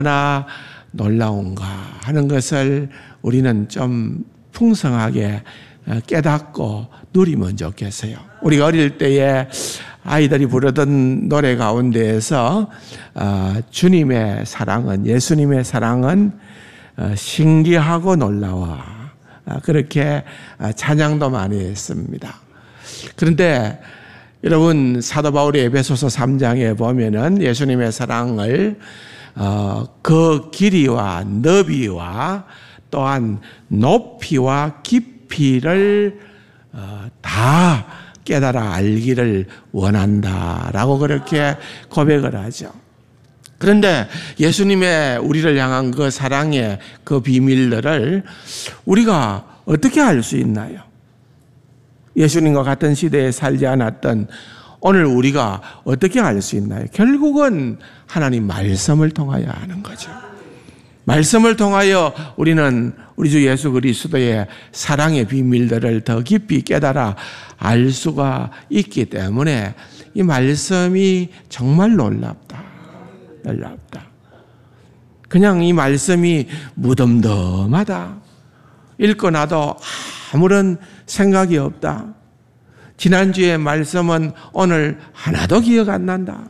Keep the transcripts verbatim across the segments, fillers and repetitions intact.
얼마나 놀라운가 하는 것을 우리는 좀 풍성하게 깨닫고 누리면 좋겠어요. 우리가 어릴 때에 아이들이 부르던 노래 가운데에서 주님의 사랑은, 예수님의 사랑은 신기하고 놀라워, 그렇게 찬양도 많이 했습니다. 그런데 여러분, 사도 바울이 에베소서 삼 장에 보면은 예수님의 사랑을 어, 그 길이와 너비와 또한 높이와 깊이를 어, 다 깨달아 알기를 원한다라고 그렇게 고백을 하죠. 그런데 예수님의 우리를 향한 그 사랑의 그 비밀들을 우리가 어떻게 알 수 있나요? 예수님과 같은 시대에 살지 않았던 오늘 우리가 어떻게 알 수 있나요? 결국은 하나님 말씀을 통하여 아는 거죠. 말씀을 통하여 우리는 우리 주 예수 그리스도의 사랑의 비밀들을 더 깊이 깨달아 알 수가 있기 때문에 이 말씀이 정말 놀랍다. 놀랍다. 그냥 이 말씀이 무덤덤하다. 읽고 나도 아무런 생각이 없다. 지난주의 말씀은 오늘 하나도 기억 안 난다.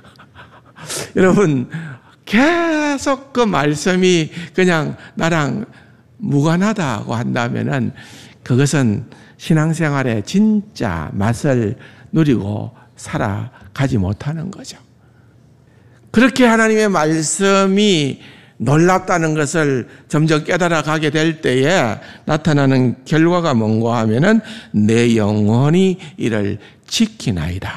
여러분, 계속 그 말씀이 그냥 나랑 무관하다고 한다면은 그것은 신앙생활의 진짜 맛을 누리고 살아가지 못하는 거죠. 그렇게 하나님의 말씀이 놀랍다는 것을 점점 깨달아 가게 될 때에 나타나는 결과가 뭔가 하면은 내 영혼이 이를 지키나이다.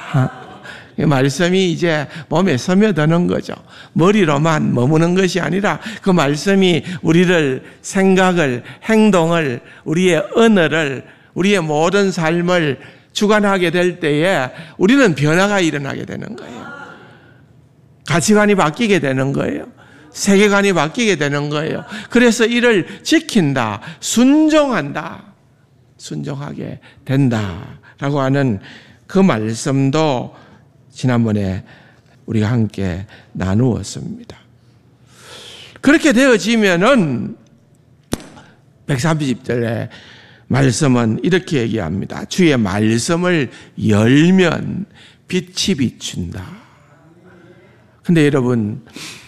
말씀이 이제 몸에 스며드는 거죠. 머리로만 머무는 것이 아니라 그 말씀이 우리를, 생각을, 행동을, 우리의 언어를, 우리의 모든 삶을 주관하게 될 때에 우리는 변화가 일어나게 되는 거예요. 가치관이 바뀌게 되는 거예요. 세계관이 바뀌게 되는 거예요. 그래서 이를 지킨다, 순종한다, 순종하게 된다라고 하는 그 말씀도 지난번에 우리가 함께 나누었습니다. 그렇게 되어지면은 백삼십 절의 말씀은 이렇게 얘기합니다. 주의 말씀을 열면 빛이 비춘다. 근데 여러분,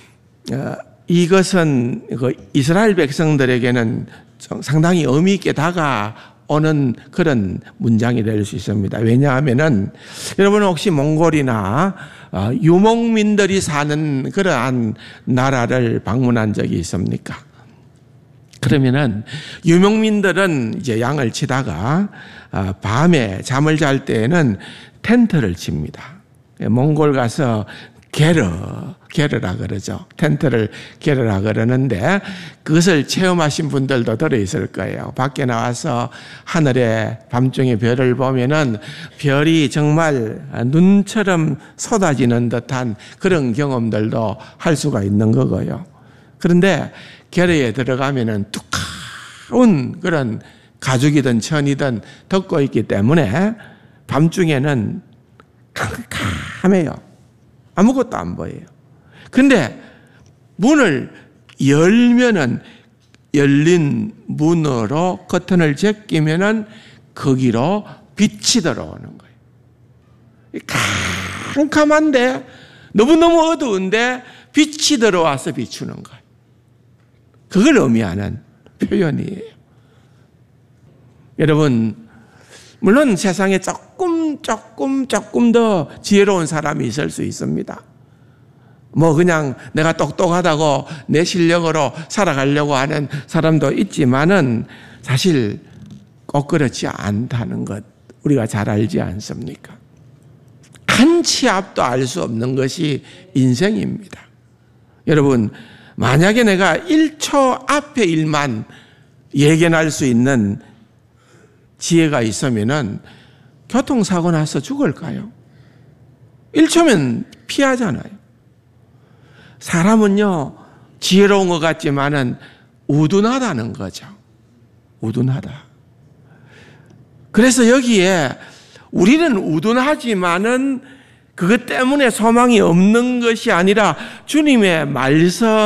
이것은 이스라엘 백성들에게는 상당히 의미 있게 다가오는 그런 문장이 될 수 있습니다. 왜냐하면은 여러분 혹시 몽골이나 유목민들이 사는 그러한 나라를 방문한 적이 있습니까? 그러면은 유목민들은 이제 양을 치다가 밤에 잠을 잘 때에는 텐트를 칩니다. 몽골 가서 게르, 게르라 그러죠. 텐트를 게르라 그러는데 그것을 체험하신 분들도 들어있을 거예요. 밖에 나와서 하늘에 밤중에 별을 보면은 별이 정말 눈처럼 쏟아지는 듯한 그런 경험들도 할 수가 있는 거고요. 그런데 게르에 들어가면은 두꺼운 그런 가죽이든 천이든 덮고 있기 때문에 밤중에는 캄캄해요. 아무것도 안 보여요. 근데 문을 열면은 열린 문으로 커튼을 제끼면은 거기로 빛이 들어오는 거예요. 캄캄한데 너무너무 어두운데 빛이 들어와서 비추는 거예요. 그걸 의미하는 표현이에요. 여러분, 물론 세상에 조금 조금 조금 더 지혜로운 사람이 있을 수 있습니다. 뭐 그냥 내가 똑똑하다고 내 실력으로 살아가려고 하는 사람도 있지만은 사실 꼭 그렇지 않다는 것 우리가 잘 알지 않습니까? 한 치 앞도 알 수 없는 것이 인생입니다. 여러분, 만약에 내가 일 초 앞의 일만 예견할 수 있는 지혜가 있으면은 교통사고 나서 죽을까요? 일 초면 피하잖아요. 사람은요, 지혜로운 것 같지만은 우둔하다는 거죠. 우둔하다. 그래서 여기에 우리는 우둔하지만은 그것 때문에 소망이 없는 것이 아니라 주님의 말씀